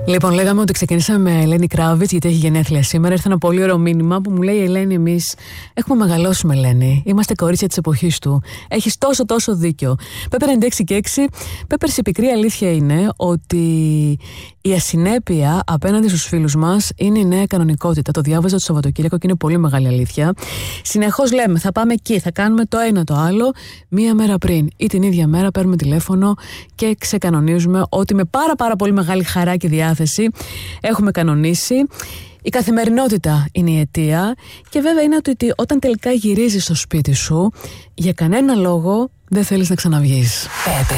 Λοιπόν, λέγαμε ότι ξεκινήσαμε με Ελένη Κράβιτς, γιατί έχει γενέθλια σήμερα. Ήρθε ένα πολύ ωραίο μήνυμα που μου λέει: Ελένη, εμείς έχουμε μεγαλώσει με Ελένη. Είμαστε κορίτσια της εποχής του. Έχεις τόσο δίκιο. Πέπερ 96 και 6. Πέπερ, η πικρή αλήθεια είναι ότι η ασυνέπεια απέναντι στους φίλους μας είναι η νέα κανονικότητα. Το διάβαζα το Σαββατοκύριακο και είναι πολύ μεγάλη αλήθεια. Συνεχώς λέμε: θα πάμε εκεί, θα κάνουμε το ένα το άλλο. Μία μέρα πριν ή την ίδια μέρα παίρνουμε τηλέφωνο και ξεκανονίζουμε ότι με πάρα πολύ μεγάλη χαρά και διάθεση έχουμε κανονίσει. Η καθημερινότητα είναι η αιτία και βέβαια είναι ότι όταν τελικά γυρίζεις στο σπίτι σου, για κανένα λόγο δεν θέλεις να ξαναβγείς.